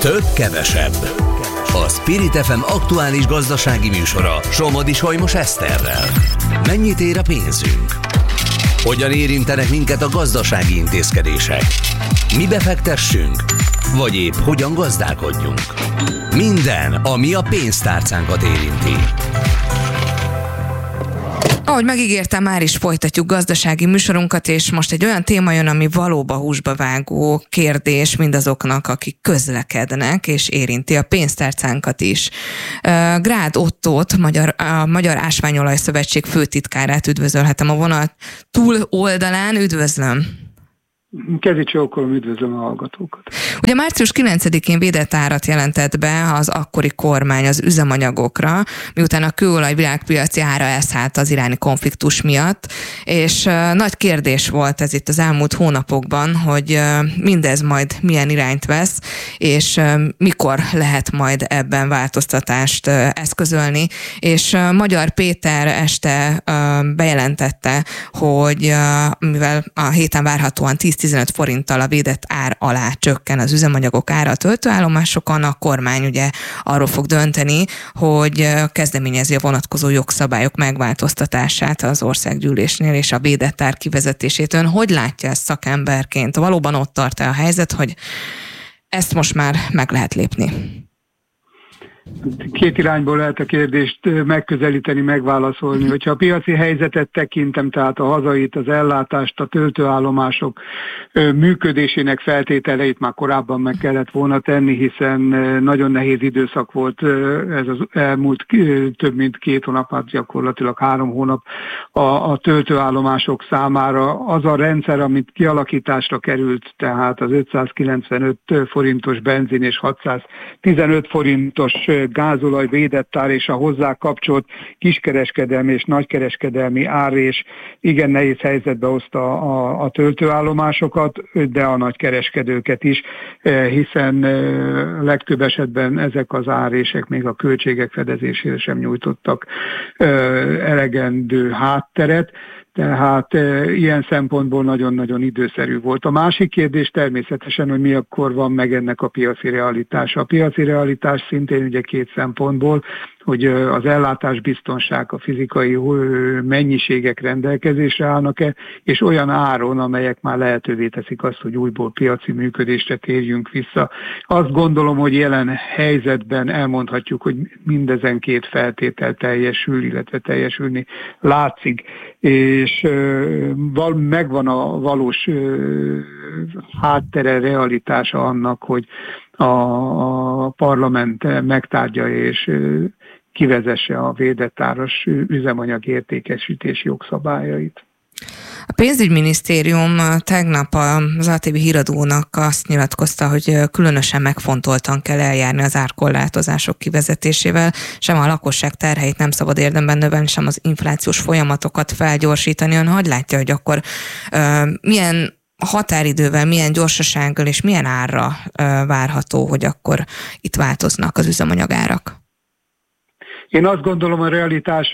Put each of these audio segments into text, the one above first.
Több kevesebb. A Spirit FM aktuális gazdasági műsora Somodi Solymos Eszterrel. Mennyit ér a pénzünk? Hogyan érintenek minket a gazdasági intézkedések? Mi befektessünk? Vagy épp hogyan gazdálkodjunk? Minden, ami a pénztárcánkat érinti. Ahogy megígértem, már is folytatjuk gazdasági műsorunkat, és most egy olyan téma jön, ami valóban húsba vágó kérdés mindazoknak, akik közlekednek, és érinti a pénztárcánkat is. Grád Ottót, a Magyar Ásványolaj Szövetség főtitkárát üdvözölhetem a vonat túloldalán. Üdvözlöm! Kezi csókolom, üdvözlöm a hallgatókat. Ugye március 9-én védett árat jelentett be az akkori kormány az üzemanyagokra, miután a kőolaj világpiaci ára elszállt az iráni konfliktus miatt, és nagy kérdés volt ez itt az elmúlt hónapokban, hogy mindez majd milyen irányt vesz, és mikor lehet majd ebben változtatást eszközölni. És Magyar Péter este bejelentette, hogy mivel a héten várhatóan 10-15 forinttal a védett ár alá csökken az üzemanyagok ára a töltőállomásokon, a kormány ugye arról fog dönteni, hogy kezdeményezi a vonatkozó jogszabályok megváltoztatását az országgyűlésnél és a védett ár kivezetését. Ön hogy látja ezt szakemberként? Valóban ott tart-e a helyzet, hogy ezt most már meg lehet lépni? Két irányból lehet a kérdést megközelíteni, megválaszolni. Hogyha a piaci helyzetet tekintem, tehát a hazait, az ellátást, a töltőállomások működésének feltételeit már korábban meg kellett volna tenni, hiszen nagyon nehéz időszak volt ez az elmúlt több mint 2 hónap, hát gyakorlatilag 3 hónap a töltőállomások számára. Az a rendszer, amit kialakításra került, tehát az 595 forintos benzin és 615 forintos gázolaj védett ár és a hozzá kapcsolt kiskereskedelmi és nagykereskedelmi ár és igen nehéz helyzetbe hozta a töltőállomásokat, de a nagykereskedőket is, hiszen legtöbb esetben ezek az árések még a költségek fedezésére sem nyújtottak elegendő hátteret. Tehát ilyen szempontból nagyon-nagyon időszerű volt. A másik kérdés természetesen, hogy mi akkor van meg ennek a piaci realitása. A piaci realitás szintén ugye 2 szempontból, hogy az ellátás biztonság, a fizikai mennyiségek rendelkezésre állnak-e, és olyan áron, amelyek már lehetővé teszik azt, hogy újból piaci működésre térjünk vissza. Azt gondolom, hogy jelen helyzetben elmondhatjuk, hogy mindezen 2 feltétel teljesül, illetve teljesülni látszik, és megvan a valós háttere, realitása annak, hogy a parlament megtárgyalja és kivezesse a védett áras üzemanyag értékesítés jogszabályait. A pénzügyminisztérium tegnap az ATV híradónak azt nyilatkozta, hogy különösen megfontoltan kell eljárni az árkorlátozások kivezetésével, sem a lakosság terheit nem szabad érdemben növelni, sem az inflációs folyamatokat felgyorsítani. Ön hogy látja, hogy akkor milyen határidővel, milyen gyorsasággal és milyen árra várható, hogy akkor itt változnak az üzemanyagárak? Én azt gondolom, a realitás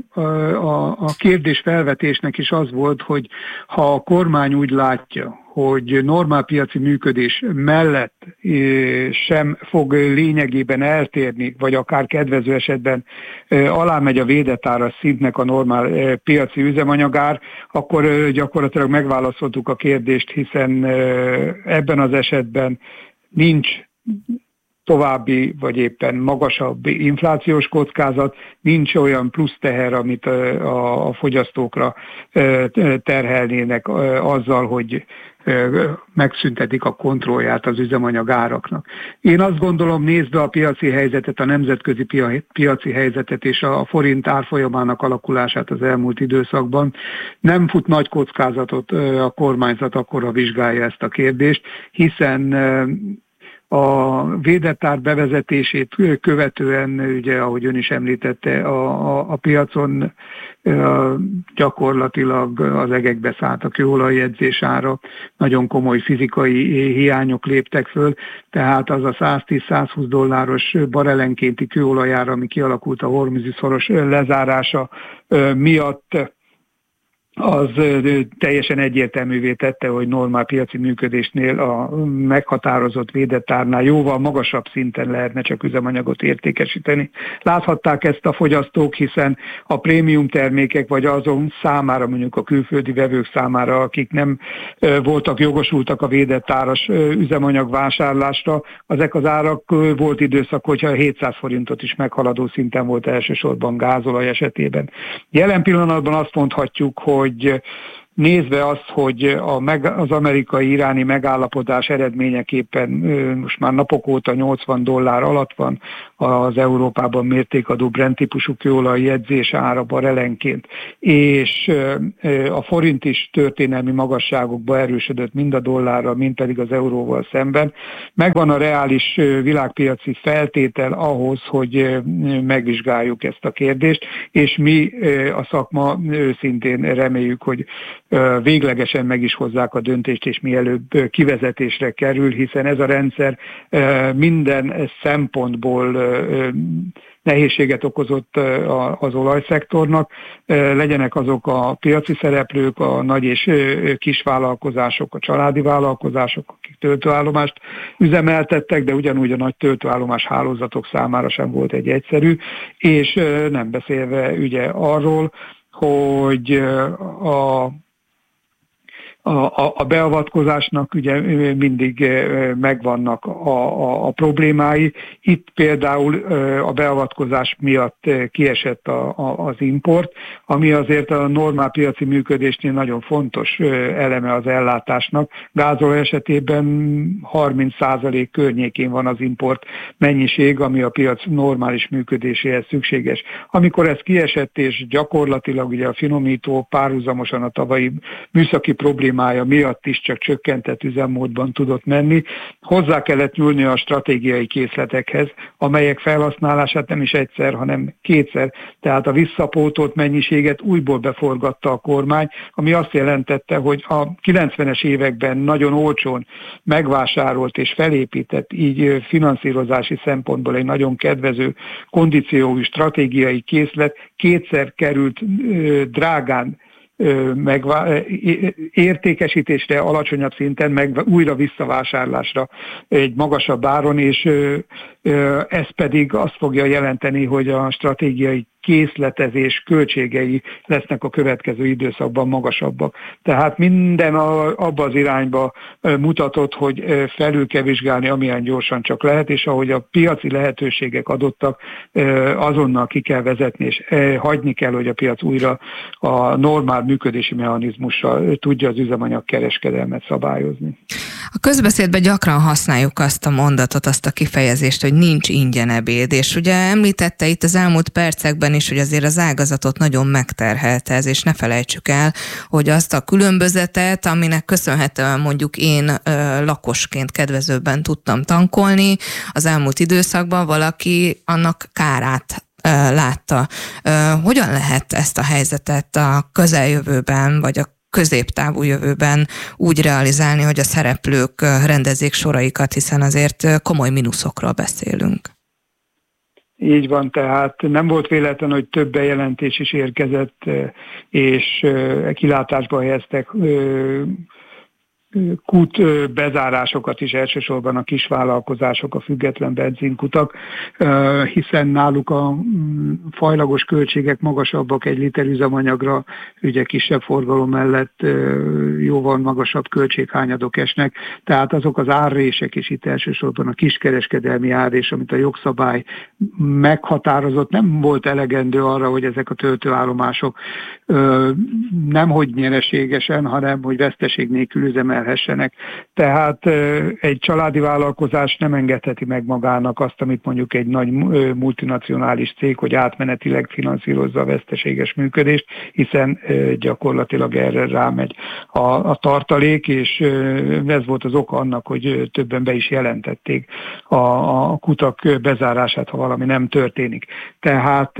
a kérdés felvetésnek is az volt, hogy ha a kormány úgy látja, hogy normál piaci működés mellett sem fog lényegében eltérni, vagy akár kedvező esetben alámegy a védett áras szintnek a normál piaci üzemanyagár, akkor gyakorlatilag megválaszoltuk a kérdést, hiszen ebben az esetben nincs további, vagy éppen magasabb inflációs kockázat, nincs olyan plusz teher, amit a fogyasztókra terhelnének azzal, hogy megszüntetik a kontrollját az üzemanyag áraknak. Én azt gondolom, nézve a piaci helyzetet, a nemzetközi piaci helyzetet és a forint árfolyamának alakulását az elmúlt időszakban, nem fut nagy kockázatot a kormányzat, akkor vizsgálja ezt a kérdést, hiszen a védett ár bevezetését követően, ugye, ahogy ön is említette, a piacon gyakorlatilag az egekbe szállt a kőolajjegyzés ára, nagyon komoly fizikai hiányok léptek föl, tehát az a $110-120 barellenkénti kőolajára, ami kialakult a Hormuzi szoros lezárása miatt, az teljesen egyértelművé tette, hogy normál piaci működésnél a meghatározott védett árnál jóval magasabb szinten lehetne csak üzemanyagot értékesíteni. Láthatták ezt a fogyasztók, hiszen a prémium termékek, vagy azon számára, mondjuk a külföldi vevők számára, akik nem voltak jogosultak a védett áras üzemanyag vásárlásra, ezek az árak volt időszak, hogyha 700 forintot is meghaladó szinten volt elsősorban gázolaj esetében. Jelen pillanatban azt mondhatjuk, hogy nézve azt, hogy az amerikai-iráni megállapodás eredményeképpen most már napok óta $80 alatt van az Európában mértékadó Brent típusú kőolaj jegyzés ára barelenként, és a forint is történelmi magasságokba erősödött mind a dollárral, mind pedig az euróval szemben. Megvan a reális világpiaci feltétel ahhoz, hogy megvizsgáljuk ezt a kérdést, és mi a szakma őszintén reméljük, hogy véglegesen meg is hozzák a döntést, és mielőbb kivezetésre kerül, hiszen ez a rendszer minden szempontból nehézséget okozott az olajszektornak, legyenek azok a piaci szereplők, a nagy és kis vállalkozások, a családi vállalkozások, akik töltőállomást üzemeltettek, de ugyanúgy a nagy töltőállomás hálózatok számára sem volt egy egyszerű, és nem beszélve ugye arról, hogy a beavatkozásnak ugye mindig megvannak a problémái. Itt például a beavatkozás miatt kiesett az import, ami azért a normál piaci működésnél nagyon fontos eleme az ellátásnak. Gázolaj esetében 30% környékén van az import mennyiség, ami a piac normális működéséhez szükséges. Amikor ez kiesett, és gyakorlatilag ugye a finomító párhuzamosan a tavalyi műszaki problémája miatt is csak csökkentett üzemmódban tudott menni. Hozzá kellett nyúlni a stratégiai készletekhez, amelyek felhasználását nem is egyszer, hanem kétszer, tehát a visszapótolt mennyiséget újból beforgatta a kormány, ami azt jelentette, hogy a 90-es években nagyon olcsón megvásárolt és felépített, így finanszírozási szempontból egy nagyon kedvező kondíciói stratégiai készlet kétszer került drágán értékesítésre alacsonyabb szinten, meg újra visszavásárlásra egy magasabb áron, és ez pedig azt fogja jelenteni, hogy a stratégiai készletezés költségei lesznek a következő időszakban magasabbak. Tehát minden abba az irányba mutatott, hogy felül kell vizsgálni, amilyen gyorsan csak lehet, és ahogy a piaci lehetőségek adottak, azonnal ki kell vezetni, és hagyni kell, hogy a piac újra a normál működési mechanizmussal tudja az üzemanyag kereskedelmet szabályozni. A közbeszédben gyakran használjuk azt a mondatot, azt a kifejezést, hogy nincs ingyen ebéd, és ugye említette itt az elmúlt percekben is, hogy azért az ágazatot nagyon megterhelte ez, és ne felejtsük el, hogy azt a különbözetet, aminek köszönhetően mondjuk én lakosként kedvezőbben tudtam tankolni, az elmúlt időszakban valaki annak kárát látta. Hogyan lehet ezt a helyzetet a közeljövőben, vagy a középtávú jövőben úgy realizálni, hogy a szereplők rendezzék soraikat, hiszen azért komoly mínuszokról beszélünk? Így van, tehát nem volt véletlen, hogy több bejelentés is érkezett, és kilátásba helyeztek kút bezárásokat is, elsősorban a kisvállalkozások, a független benzinkutak, hiszen náluk a fajlagos költségek magasabbak egy liter üzemanyagra, ugye kisebb forgalom mellett jóval magasabb költséghányadok esnek, tehát azok az árrések is itt elsősorban a kiskereskedelmi árrés, amit a jogszabály meghatározott, nem volt elegendő arra, hogy ezek a töltőállomások nemhogy nyereségesen, hanem hogy veszteség nélkül üzemelhessenek. Tehát egy családi vállalkozás nem engedheti meg magának azt, amit mondjuk egy nagy multinacionális cég, hogy átmenetileg finanszírozza a veszteséges működést, hiszen gyakorlatilag erre rámegy a tartalék, és ez volt az oka annak, hogy többen be is jelentették a kutak bezárását, ha valami nem történik. Tehát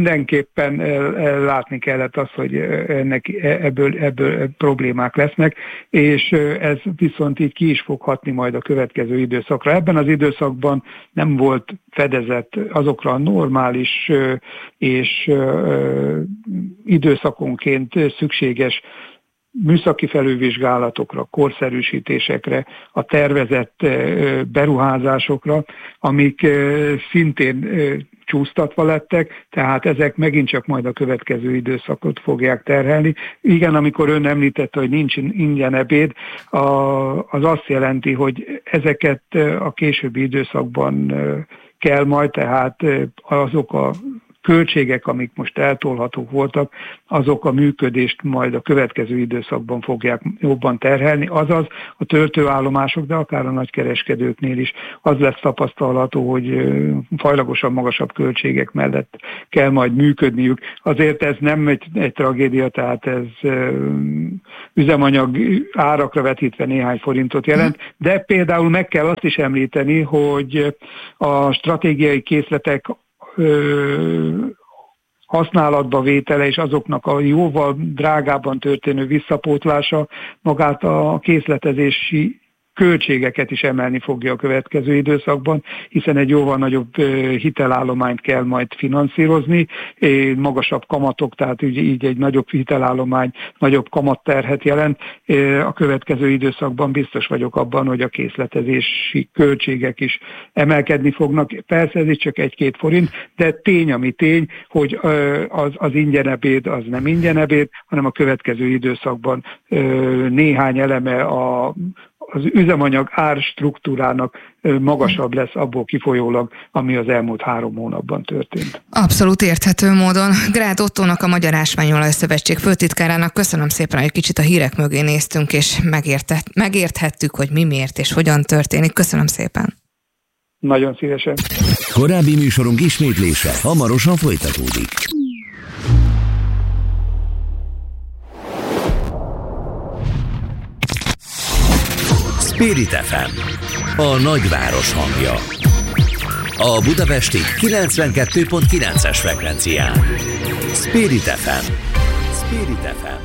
mindenképpen látni kellett azt, hogy ebből problémák lesznek, és ez viszont így ki is fog hatni majd a következő időszakra. Ebben az időszakban nem volt fedezet azokra a normális és időszakonként szükséges műszaki felülvizsgálatokra, korszerűsítésekre, a tervezett beruházásokra, amik szintén csúsztatva lettek, tehát ezek megint csak majd a következő időszakot fogják terhelni. Igen, amikor ön említette, hogy nincs ingyen ebéd, az azt jelenti, hogy ezeket a későbbi időszakban kell majd, tehát azok a költségek, amik most eltolhatók voltak, azok a működést majd a következő időszakban fogják jobban terhelni, azaz a töltőállomások, de akár a nagykereskedőknél is az lesz tapasztalható, hogy fajlagosan magasabb költségek mellett kell majd működniük. Azért ez nem egy tragédia, tehát ez üzemanyag árakra vetítve néhány forintot jelent, de például meg kell azt is említeni, hogy a stratégiai készletek használatba vétele és azoknak a jóval drágábban történő visszapótlása magát a készletezési költségeket is emelni fogja a következő időszakban, hiszen egy jóval nagyobb hitelállományt kell majd finanszírozni, magasabb kamatok, tehát így egy nagyobb hitelállomány nagyobb kamatterhet jelent. A következő időszakban biztos vagyok abban, hogy a készletezési költségek is emelkedni fognak. Persze ez is csak 1-2 forint, de tény, ami tény, hogy az ingyen ebéd az nem ingyen ebéd, hanem a következő időszakban néhány eleme az üzemanyag árstruktúrának magasabb lesz abból kifolyólag, ami az elmúlt 3 hónapban történt. Abszolút érthető módon. Grád Ottónak, a Magyar Ásványolaj Szövetség főtitkárának köszönöm szépen, hogy kicsit a hírek mögé néztünk, és megérthettük, hogy mi miért és hogyan történik. Köszönöm szépen. Nagyon szívesen. Korábbi műsorunk ismétlése hamarosan folytatódik. Spirit FM, a nagyváros hangja. A budapesti 92.9-es frekvencián. Spirit FM. Spirit FM.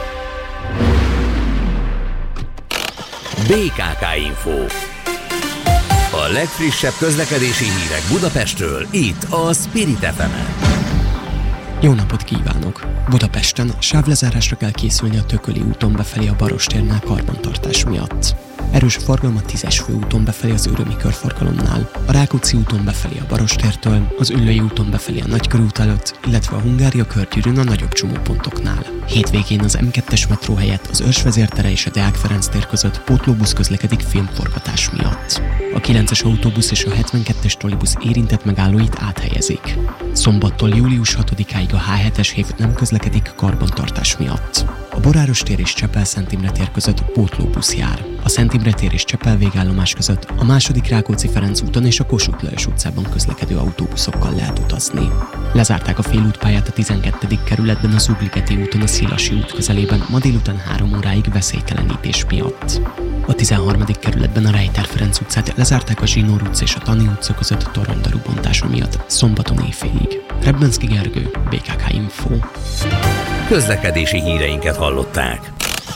BKK Info. A legfrissebb közlekedési hírek Budapestről, itt a Spirit FM-en. Jó napot kívánok! Budapesten sávlezárásra kell készülni a Tököli úton befelé a Barostérnál karbantartás miatt. Erős a forgalom a 10-es főúton befelé az Ürömi körforgalomnál, a Rákóczi úton befelé a Barostértől, az Üllői úton befelé a Nagykörút előtt, illetve a Hungária körgyűrűn a nagyobb csomópontoknál. Hétvégén az M2-es metró helyett az Őrsvezér tere és a Deák Ferenc tér között pótlóbusz közlekedik filmforgatás miatt. A 9-es autóbusz és a 72-es trollibusz érintett megállóit áthelyezik. Szombattól július 6-áig a H7-es hév nem közlekedik karbantartás miatt. A Boráros tér és Csepel-Szent Imre tér között pótlóbusz jár. A Szent Imre tér és Csepel végállomás között a második Rákóczi-Ferenc úton és a Kossuth Lajos utcában közlekedő autóbuszokkal lehet utazni. Lezárták a félútpályát a 12. kerületben a Zugligeti úton a Szilasi út közelében ma délután 3 óráig veszélytelenítés miatt. A 13. kerületben a Rejter Ferenc utcát lezárták a Zsinór utca és a Tani utca között toronyda robbantása miatt szombaton éjfélig. Rebbenszky Gergő, BKK Info. Közlekedési híreinket hallották.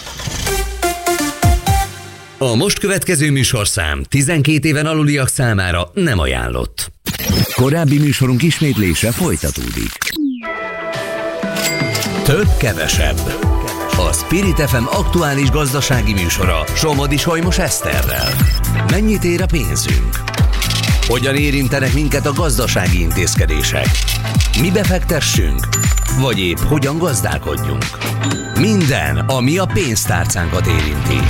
A most következő műsorszám 12 éven aluliak számára nem ajánlott. Korábbi műsorunk ismétlése folytatódik. Több-kevesebb. A Spirit FM aktuális gazdasági műsora Somodi Solymos Eszterrel. Mennyit ér a pénzünk? Hogyan érintenek minket a gazdasági intézkedések? Mi befektessünk? Vagy épp hogyan gazdálkodjunk? Minden, ami a pénztárcánkat érinti.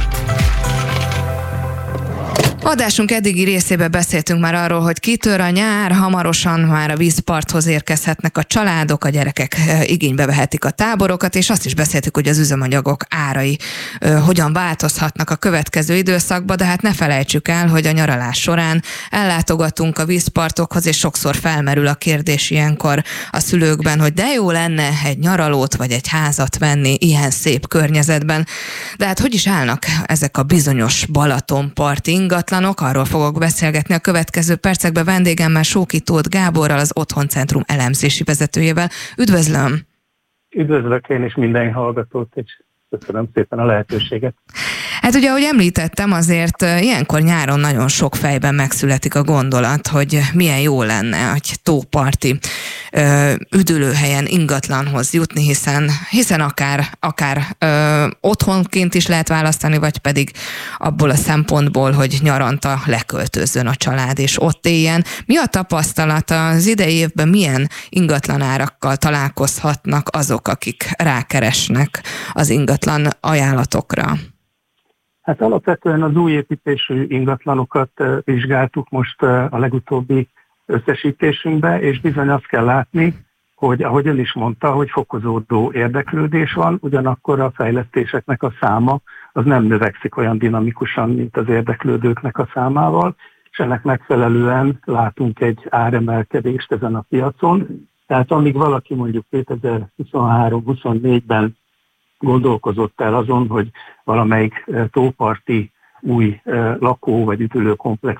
Adásunk eddigi részében beszéltünk már arról, hogy kitör a nyár, hamarosan már a vízparthoz érkezhetnek a családok, a gyerekek igénybe vehetik a táborokat, és azt is beszéltük, hogy az üzemanyagok árai hogyan változhatnak a következő időszakban, de hát ne felejtsük el, hogy a nyaralás során ellátogatunk a vízpartokhoz, és sokszor felmerül a kérdés ilyenkor a szülőkben, hogy de jó lenne egy nyaralót vagy egy házat venni ilyen szép környezetben. De hát hogy is állnak ezek a bizonyos Balatonparti ingatlanok? Arról fogok beszélgetni a következő percekben vendégemmel, Sóki Tóth Gáborral, az Otthoncentrum elemzési vezetőjével. Üdvözlöm! Üdvözlök én is minden hallgatót, és Köszönöm szépen a lehetőséget. Hát ugye, ahogy említettem, azért ilyenkor nyáron nagyon sok fejben megszületik a gondolat, hogy milyen jó lenne egy tóparti üdülőhelyen ingatlanhoz jutni, hiszen akár otthonként is lehet választani, vagy pedig abból a szempontból, hogy nyaranta leköltözzön a család, és ott éljen. Mi a tapasztalat az idei évben, milyen ingatlanárakkal találkozhatnak azok, akik rákeresnek az ingatlan ajánlatokra? Hát alapvetően az új építésű ingatlanokat vizsgáltuk most a legutóbbi összesítésünkbe, és bizony azt kell látni, hogy ahogy ön is mondta, hogy fokozódó érdeklődés van, ugyanakkor a fejlesztéseknek a száma az nem növekszik olyan dinamikusan, mint az érdeklődőknek a számával, és ennek megfelelően látunk egy áremelkedést ezen a piacon. Tehát amíg valaki mondjuk 2023-24-ben gondolkozott el azon, hogy valamelyik tóparti új lakó vagy üdülőkomplex